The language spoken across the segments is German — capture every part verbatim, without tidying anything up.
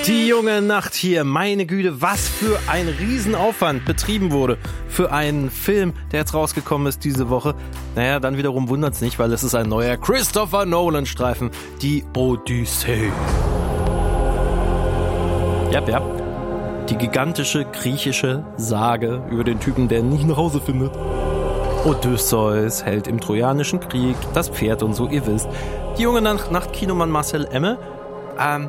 Die junge Nacht hier, meine Güte, was für ein Riesenaufwand betrieben wurde für einen Film, der jetzt rausgekommen ist diese Woche. Naja, dann wiederum wundert's nicht, weil es ist ein neuer Christopher Nolan-Streifen, die Odyssee. Ja, ja. Die gigantische griechische Sage über den Typen, der nie nach Hause findet. Odysseus, Held im Trojanischen Krieg, das Pferd und so, ihr wisst. Die junge Nacht-Kinomann Marcel Emme, ähm,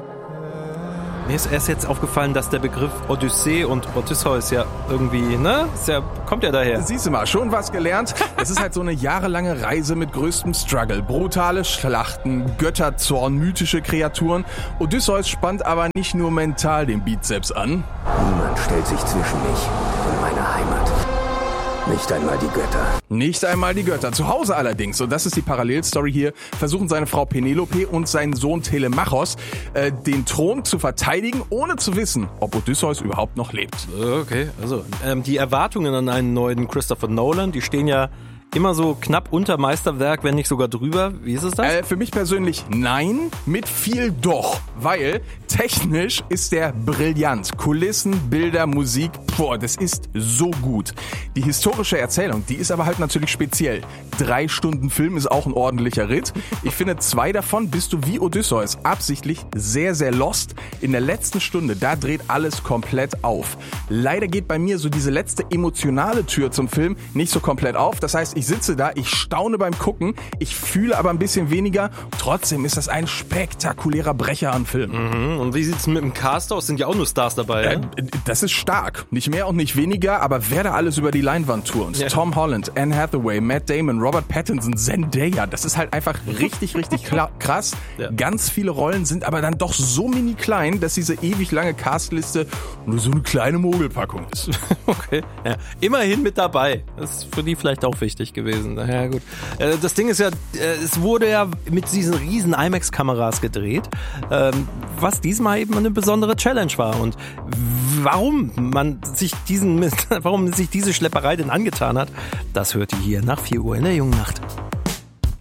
mir ist erst jetzt aufgefallen, dass der Begriff Odyssee und Odysseus ja irgendwie, ne? Ist ja, kommt ja daher. Siehst du mal, schon was gelernt. Es ist halt so eine jahrelange Reise mit größtem Struggle. Brutale Schlachten, Götterzorn, mythische Kreaturen. Odysseus spannt aber nicht nur mental den Bizeps an. Niemand stellt sich zwischen mich und meine Heimat. Nicht einmal die Götter. Nicht einmal die Götter. Zu Hause allerdings, und das ist die Parallelstory hier, versuchen seine Frau Penelope und sein Sohn Telemachos äh, den Thron zu verteidigen, ohne zu wissen, ob Odysseus überhaupt noch lebt. Okay, also ähm, die Erwartungen an einen neuen Christopher Nolan, die stehen ja immer so knapp unter Meisterwerk, wenn nicht sogar drüber. Wie ist es das? Äh, für mich persönlich nein, mit viel doch. Weil technisch ist der brillant. Kulissen, Bilder, Musik, boah, das ist so gut. Die historische Erzählung, die ist aber halt natürlich speziell. Drei Stunden Film ist auch ein ordentlicher Ritt. Ich finde, zwei davon bist du wie Odysseus absichtlich sehr, sehr lost. In der letzten Stunde, da dreht alles komplett auf. Leider geht bei mir so diese letzte emotionale Tür zum Film nicht so komplett auf. Das heißt, ich sitze da, ich staune beim Gucken, ich fühle aber ein bisschen weniger. Trotzdem ist das ein spektakulärer Brecher an Film. Mhm. Und wie sieht's mit dem Cast aus? Sind ja auch nur Stars dabei. Äh, ja? Das ist stark. Nicht mehr und nicht weniger, aber wer da alles über die Leinwand turnt. Ja. Tom Holland, Anne Hathaway, Matt Damon, Robert Pattinson, Zendaya. Das ist halt einfach richtig, richtig krass. Ja. Ganz viele Rollen sind aber dann doch so mini klein, dass diese ewig lange Castliste nur so eine kleine Mogelpackung ist. Okay. Ja. Immerhin mit dabei. Das ist für die vielleicht auch wichtig gewesen. Ja, gut. Das Ding ist ja, es wurde ja mit diesen riesen IMAX-Kameras gedreht, was diesmal eben eine besondere Challenge war. Und warum man sich diesen, warum sich diese Schlepperei denn angetan hat, das hört ihr hier nach vier Uhr in der jungen Nacht.